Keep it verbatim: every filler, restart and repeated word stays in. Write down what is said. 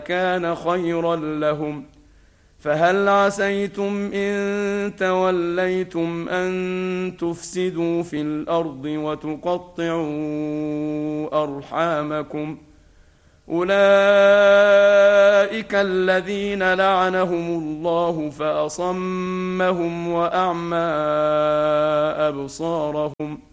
كان خيرا لهم. فهل عسيتم إن توليتم أن تفسدوا في الأرض وتقطعوا أرحامكم؟ أولئك الذين لعنهم الله فأصمهم وأعمى أبصارهم